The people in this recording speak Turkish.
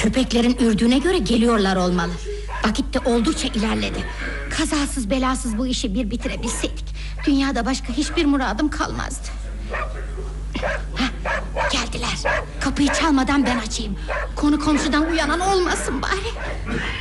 Köpeklerin ürdüğüne göre geliyorlar olmalı. Vakit de oldukça ilerledi. Kazasız belasız bu işi bir bitirebilseydik, dünyada başka hiçbir muradım kalmazdı. Heh, geldiler. Kapıyı çalmadan ben açayım. Konu komşudan uyanan olmasın bari.